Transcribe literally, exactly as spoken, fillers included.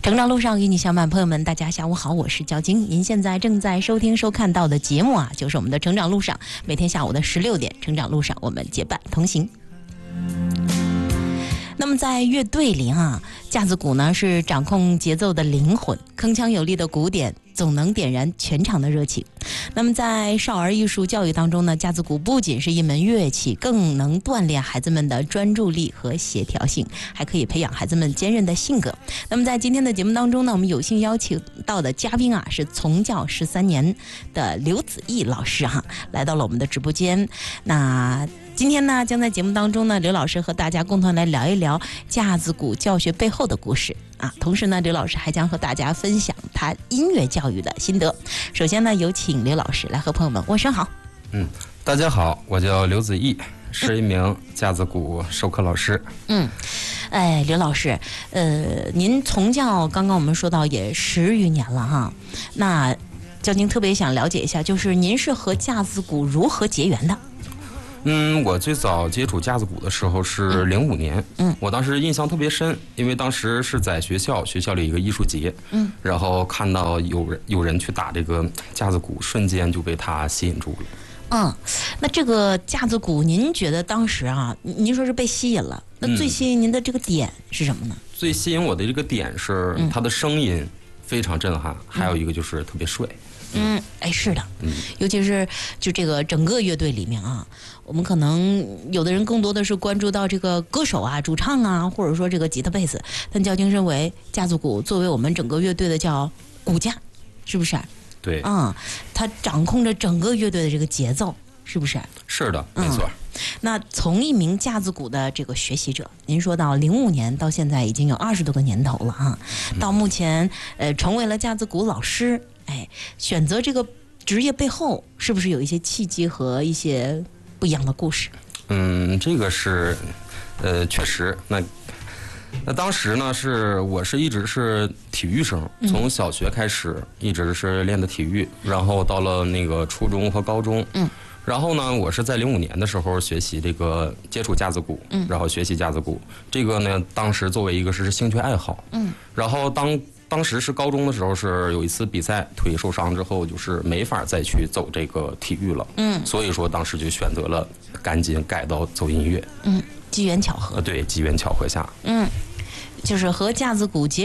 成长路上与你相伴，朋友们，大家下午好，我是焦晶。您现在正在收听收看到的节目啊，就是我们的成长路上，每天下午的十六点，成长路上我们结伴同行。那么在乐队里啊，架子鼓呢是掌控节奏的灵魂，铿锵有力的鼓点总能点燃全场的热情。那么在少儿艺术教育当中呢，架子鼓不仅是一门乐器，更能锻炼孩子们的专注力和协调性，还可以培养孩子们坚韧的性格。那么在今天的节目当中呢，我们有幸邀请到的嘉宾啊，是从教十三年的刘子毅老师哈、啊，来到了我们的直播间。那今天呢，将在节目当中呢，刘老师和大家共同来聊一聊架子鼓教学背后的故事啊。同时呢，刘老师还将和大家分享他音乐教育的心得。首先呢，有请刘老师来和朋友们问声好。 嗯，大家好，我叫刘子毅，是一名架子鼓授课老师。 嗯，哎，刘老师，呃，您从教刚刚我们说到也十余年了哈，那焦晶特别想了解一下，就是您是和架子鼓如何结缘的？ 嗯，我最早接触架子鼓的时候是零五年，嗯，我当时印象特别深，因为当时是在学校，学校里一个艺术节，嗯，然后看到有人有人去打这个架子鼓，瞬间就被他吸引住了。 嗯，那这个架子鼓，您觉得当时啊，您说是被吸引了，那最吸引您的这个点是什么呢？ 嗯、最吸引我的这个点是它的声音非常震撼，嗯、还有一个就是特别帅。 嗯，哎，是的，嗯，尤其是就这个整个乐队里面啊，我们可能有的人更多的是关注到这个歌手啊、主唱啊，或者说这个吉他、贝斯，但焦晶认为架子鼓作为我们整个乐队的叫骨架，是不是？ 对， 啊、嗯，它掌控着整个乐队的这个节奏，是不是？ 是的，没错。 嗯、那从一名架子鼓的这个学习者，您说到零五年到现在已经有二十多个年头了啊，到目前呃成为了架子鼓老师。哎，选择这个职业背后是不是有一些契机和一些不一样的故事？ 嗯，这个是，呃，确实，那那当时呢，是我是一直是体育生，从小学开始一直是练的体育，然后到了那个初中和高中，嗯，然后呢，我是在零五年的时候学习这个接触架子鼓，嗯，然后学习架子鼓，这个呢，当时作为一个是兴趣爱好，嗯，然后当。当时是高中的时候，是有一次比赛腿受伤之后，就是没法再去走这个体育了。嗯，所以说当时就选择了赶紧改到走音乐。 嗯，机缘巧合。 呃，对，机缘巧合下。 嗯，就是和架子鼓结